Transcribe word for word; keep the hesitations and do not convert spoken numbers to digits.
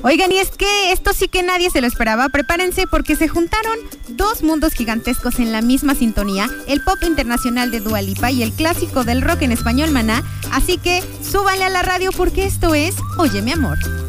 Oigan, y es que esto sí que nadie se lo esperaba. Prepárense porque se juntaron dos mundos gigantescos en la misma sintonía, el pop internacional de Dua Lipa y el clásico del rock en español Maná. Así que súbale a la radio porque esto es Oye Mi Amor.